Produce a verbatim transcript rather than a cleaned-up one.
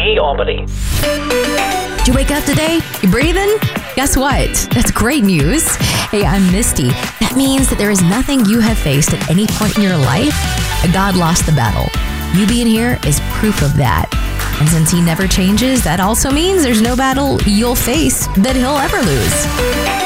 Hey Albany. Did you wake up today? You breathing? Guess what? That's great news. Hey, I'm Misty. That means that there is nothing you have faced at any point in your life that God lost the battle. You being here is proof of that. And since he never changes, that also means there's no battle you'll face that he'll ever lose.